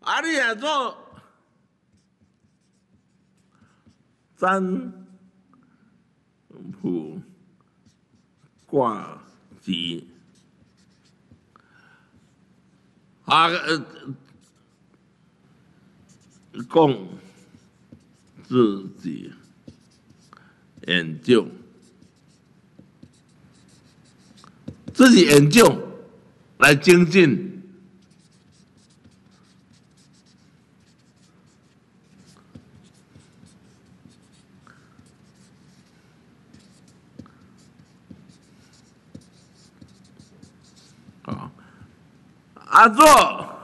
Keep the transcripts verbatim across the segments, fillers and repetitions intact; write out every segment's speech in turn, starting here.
啊，你若做占卜卦吉，啊，呃，供自己研究，自己研究来精进。啊，啊做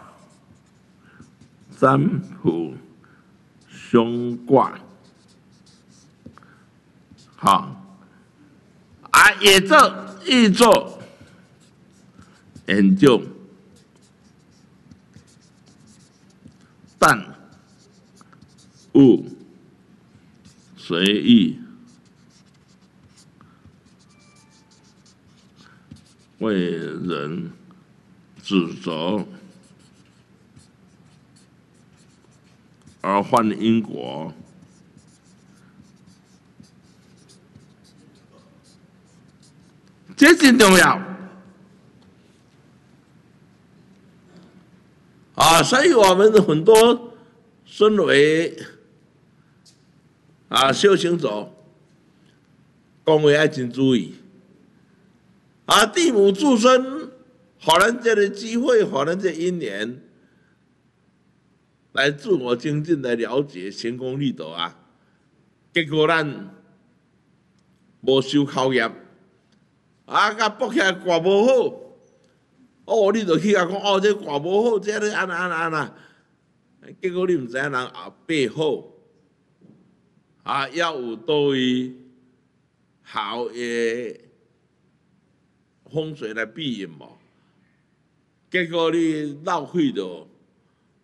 占卜凶卦，好，啊也做亦做研究，但勿随意为人指责而犯因果，这真重要啊！所以我们很多身为啊修行者，讲话要真注意。啊，地母助身，给咱这个机会，给咱这因缘，来自我精进来了解成功力道啊。结果咱无修考验，啊，甲卜起来卦无好，哦，你就去甲讲哦，这卦无好，这咧安那安那安那，结果你毋知影人后背后啊，要有倒位好诶风水来庇荫无？结果你浪费着